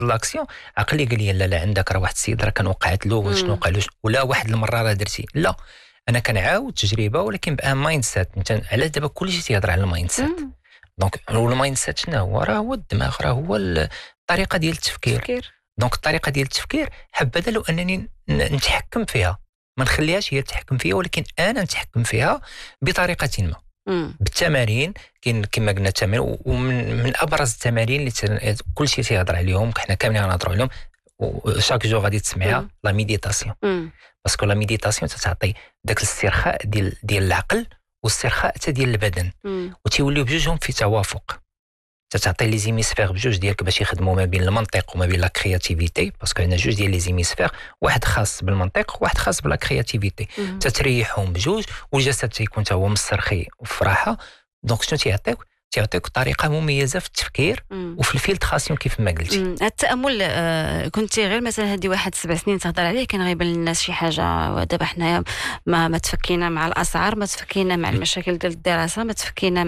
لاكسيون عقلي قال لي لا عندك راه واحد السيد راه كان وقعت له شنو وقع له ولا واحد المره راه درتي لا انا كنعاود تجربه ولكن بان مايند سيت. انت على دابا كلشي تيهضر على المايند سيت. دونك المايند سيت شنو هو؟ راه هو الدماغ، راه هو الطريقه ديال التفكير. دونك الطريقه ديال التفكير حبذا لو انني نتحكم فيها، ما نخليهاش هي تتحكم فيها ولكن انا نتحكم فيها بطريقه ما. بالتمارين كاين كما قلنا التمارين، ومن ابرز التمارين اللي كلشي تيهضر عليهم حنا كاملين غنهضروا عليهم شاك جو غادي تسمعها لا ميديتاسيون. باسكو لا ميديتاسيون تعطي داك الاسترخاء ديال العقل والاسترخاء حتى ديال البدن، وتيوليو بجوجهم في توافق. تعطي لي زيميسفير بجوج ديالك باش يخدموا ما بين المنطق وما بين لا كرياتيفيتي، باسكو عندنا جوج ديال لي زيميسفير، واحد خاص بالمنطق وواحد خاص بلا كرياتيفيتي. تتريحهم بجوج والجسد تيكون حتى هو مسترخي وفي راحه. دونك شنو تيعطيك طريقه مميزه في التفكير وفي الفيلتراسيون كيف ما قلتي. التامل كنت غير مثلا هذه واحد 7 سنين تهضر عليه، كان غيبان للناس شي حاجه. ودابا حنايا ما تفكينا مع الاسعار، ما تفكينا مع المشاكل ديال الدراسه، ما تفكينا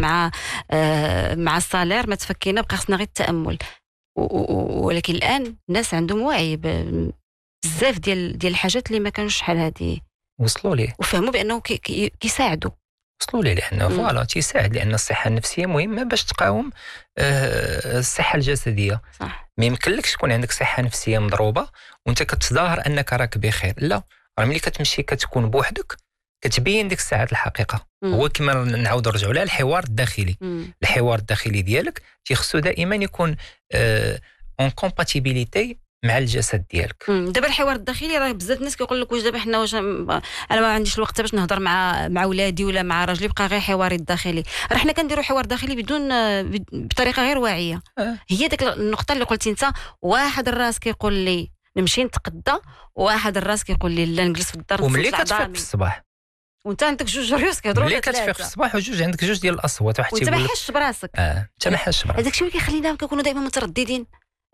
مع الصالير، ما تفكينا بقى خصنا غير التامل. ولكن الان الناس عندهم وعي بزاف ديال الحاجات اللي ما كانوش شحال هذه وصلوا ليه وفهموا بانه كيساعدوا. وصلوا ليه لانه فوالا تيساعد، لان الصحه النفسيه مهمه باش تقاوم الصحه الجسديه. صح. ما يمكنلكش تكون عندك صحه نفسيه مضروبه وانت كتظاهر انك راك بخير. لا، راه ملي كتمشي كتكون بوحدك كتبين ديك الساعات الحقيقه. هو كما نعاود نرجعوا لها الحوار الداخلي. الحوار الداخلي ديالك تيخصو دائما يكون اون كومباتيبيليتي مع الجسد ديالك. دابا الحوار الداخلي راه بزاف الناس كيقول لك واش دابا حنا واش انا ما عنديش الوقت باش نهضر مع ولادي ولا مع راجلي، بقى غير حواري الداخلي. راه حنا كنديروا حوار داخلي بطريقه غير واعيه. هي ديك النقطه اللي قلتي انت، واحد الراس كيقول لي نمشي نتقدى، وواحد الراس كيقول لي لا نجلس في الدار. وملي كتفيق في الصباح وانت عندك جوج ريوس كيهضروا لك، ملي كتفيق في الصباح وجوج عندك جوج ديال الاصوات، واحد تيقول لك انت ما حاسش براسك. انت ما حاسش براسك. هذاك الشيء اللي كيخلينا كنكونوا دائما مترددين.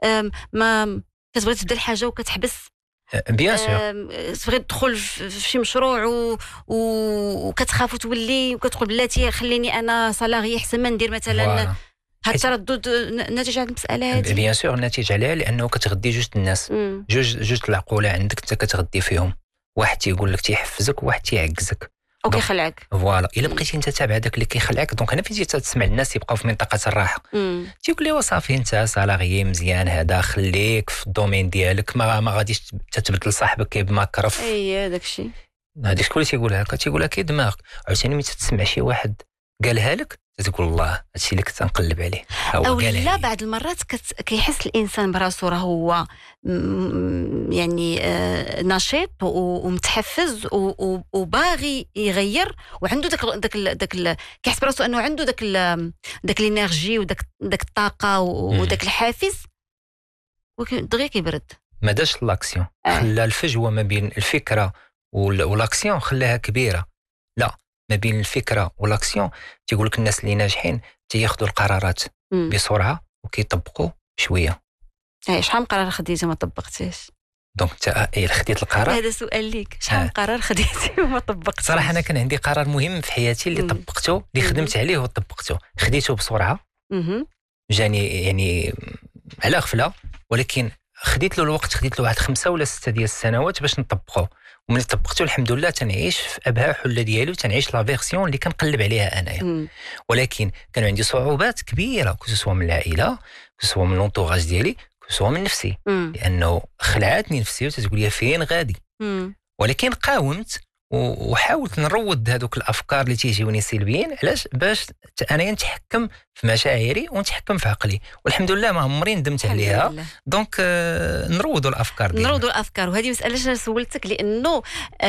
ما كتبغي تبدا الحاجه وكتحبس. بيان سور تبغي تدخل في شي مشروع وكتخاف تولي وكتقول بلاتي خليني انا صلاغي احسن ما ندير مثلا. هاد التردد ناتج عن المساله هذه. بيان سور ناتج عليها لانه كتغدي جوج الناس، جوج العقوله عندك انت كتغدي فيهم. واحد تيقول لك تيحفزك وواحد تيعكزك او كيخلعك. فوالا الا بقيتي انت تابع داك اللي كيخلعك، دونك هنا فين تسمع الناس يبقاو في منطقه الراحه. تيقول لي وصافي انت صلاغي مزيان هذا، خليك في الدومين ديالك، ما غاديش تتبدل صاحبك بمكرف. هذاك الشيء هذاك شكون اللي تيقولها لك؟ تيقولها كي دماغك. عاوتاني ملي تسمع شي واحد قالها لك تقول الله هادشي اللي كنت نقلب عليه. او لا بعض المرات كيحس الانسان براسو راه هو يعني نشيط ومتحفز وباغي يغير، وعنده داك كيحس براسو انه عنده داك الانرجي وداك الطاقه وداك الحافز، ودغيا كيبرد. ما داش لاكسيون. خلى الفجوه ما بين الفكره والاكسيون خلاها كبيره. لا، ما بين الفكره والاكسيون تيقول لك الناس اللي ناجحين تياخذوا القرارات بسرعه وكيطبقوا شويه. شحال من قرار خديتي وما طبقتيش؟ دونك انت خديت القرار. هذا سؤال ليك، شحال من قرار خديتي وما طبقتيش؟ صراحه انا كان عندي قرار مهم في حياتي اللي طبقته، اللي خدمت عليه وطبقته. خديته بسرعه جاني يعني على غفله، ولكن خديت له الوقت، خديت له واحد 5 ولا 6 ديال السنوات باش نطبقه. ومن طبقته الحمد لله تنعيش في ابهى حله ديالي وتنعيش لا فيرسيون اللي كنقلب عليها انايا. ولكن كان عندي صعوبات كبيره كسوا من العائله، كسوا من لونطوراج ديالي، كسوا من نفسي، لانه خلعتني نفسي وتقول لي فين غادي. ولكن قاومت وحاولت نروض هذوك الافكار اللي تيجيوني سلبيين. علاش؟ باش انا نتحكم في مشاعري ونتحكم في عقلي، والحمد لله ما عمري ندمت عليها. دونك نروضوا الافكار ديالنا. نروضوا الافكار. وهذه مساله سولتك لانه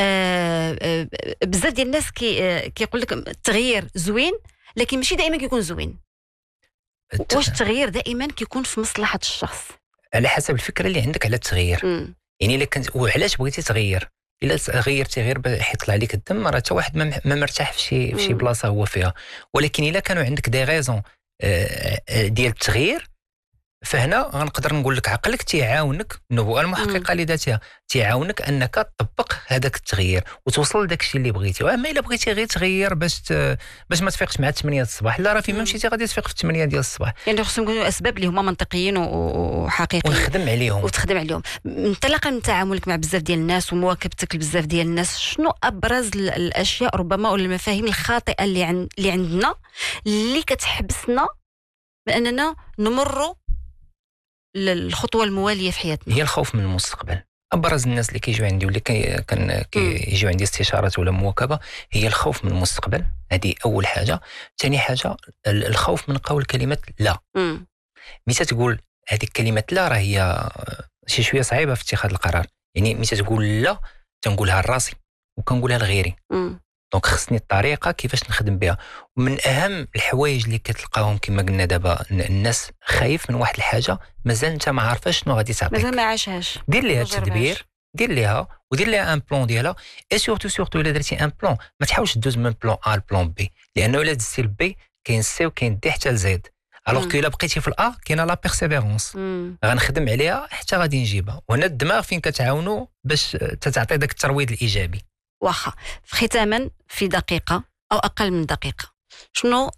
بزاف ديال الناس كيقول لك التغيير زوين، لكن ماشي دائما كيكون زوين. واش التغيير دائما كيكون في مصلحه الشخص؟ على حسب الفكره اللي عندك على التغيير. يعني الا كنت وعلاش بغيتي تغير. الا غيرتي غير باش يطلع لك الدم، راه حتى واحد ما مرتاح في شي بلاصه هو فيها. ولكن الا كانوا عندك دي غيزون ديال التغيير، فهنا غنقدر نقول لك عقلك تيعاونك، النبوءه المحققه لذاتها تيعاونك انك تطبق هذاك التغيير وتوصل لذاك الشيء اللي بغيتي. واما الا بغيتي غير تغير باش ما تفيقش مع 8 الصباح، لا راه فين مشيتي غادي تفيق في 8 ديال الصباح. يعني خصهم يكونوا اسباب اللي هما منطقيين وحقيقيين ونخدم عليهم وتخدم عليهم. انطلاقا من تعاملك مع بزاف ديال الناس ومواكبتك لبزاف ديال الناس، شنو ابرز الاشياء ربما ولا المفاهيم الخاطئه اللي عندنا اللي كتحبسنا من اننا نمروا للخطوه المواليه في حياتنا؟ هي الخوف من المستقبل. ابرز الناس اللي كيجيو عندي واللي كيجيو عندي استشارات ولا مواكبه هي الخوف من المستقبل. هذه اول حاجه. ثاني حاجه الخوف من قول كلمه لا. متى تقول هذه كلمه لا راه هي شي شويه صعيبه في اتخاذ القرار. يعني متى تقول لا تنقولها لراسي وكنقولها لغيري. دونك خصني الطريقه كيفاش نخدم بها. ومن اهم الحوايج اللي كتلقاهم كما قلنا دابا الناس خايف من واحد الحاجه مازال انت ما عارفاش شنو غادي تعطيك، مازال ما عاشهاش. دير ليها التدبير، دير ليها ودير ليها ان بلان ديالها. اي سورتو الا درتي ان بلان ما تحاولش دوز من بلان ا لبلان بي، لانه الا دزتي لبي كاين سي وكاين دي حتى لزيد. الوغ كو الا بقيتي في الا كاينه لا بيرسيفيرونس، غنخدم عليها حتى غادي نجيبها. وهنا الدماغ فين كتعاونوا باش تعطي داك الترويض الايجابي. واخا ختاما في دقيقه او اقل من دقيقه، شنو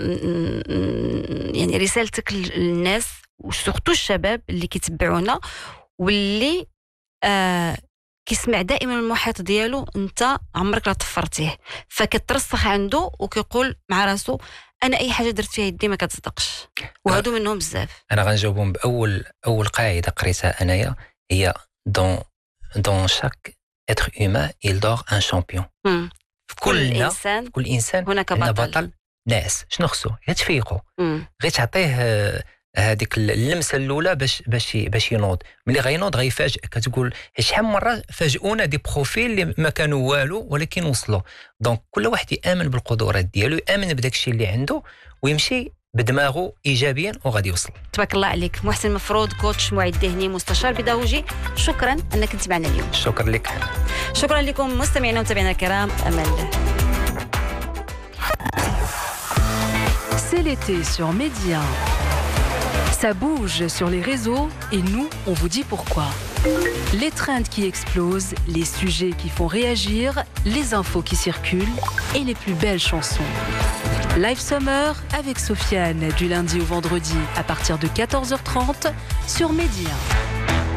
يعني رسالتك للناس وسورتو الشباب اللي كيتبعونا واللي كيسمع دائما المحيط ديالو انت عمرك لا طفرتيه فكترسخ عنده وكيقول مع راسو انا اي حاجه درت فيها يدي ما كتصدقش، وهادو منهم بزاف. انا غنجاوبهم باول قاعده قريتها انايا، هي دون شاك être humain il dort un champion. كل انسان هناك بطل ناعس. شنو خصو؟ غير تفيقوا، غير تعطيه هذيك اللمسه الاولى باش ينوض. ملي غينوض غيفاجئك، كتقول شحال من مره فاجئونا دي بروفيل اللي ما كانوا والو ولكن وصلوا. دونك كل واحد يامن بالقدرات ديالو، يامن بداك الشيء اللي عنده ويمشي بدماغه ايجابيا وغادي يوصل. تبارك الله عليك محسن مفروض، كوتش معد ذهني مستشار بيداغوجي، شكرا انك كنت معنا اليوم. شكرا لك. شكرا لكم مستمعينا ومتابعينا الكرام، امان الله. C'est l'été sur Média. Ça bouge sur les réseaux et nous, on vous dit pourquoi. Les trends qui explosent, les sujets qui font réagir, les infos qui circulent et les plus belles chansons. Live Summer avec Sofiane du lundi au vendredi à partir de 14h30 sur Média.